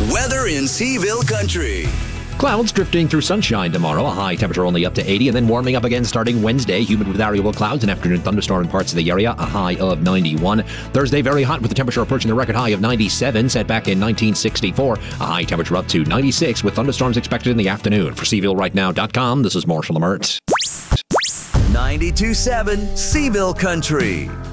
Weather in Seaville Country. Clouds drifting through sunshine tomorrow, a high temperature only up to 80, and then warming up again starting Wednesday. Humid with variable clouds, an afternoon thunderstorm in parts of the area, a high of 91. Thursday, very hot with the temperature approaching the record high of 97, set back in 1964. A high temperature up to 96 with thunderstorms expected in the afternoon. For SeavilleRightNow.com, this is Marshall Lamert. 92.7 Seaville Country.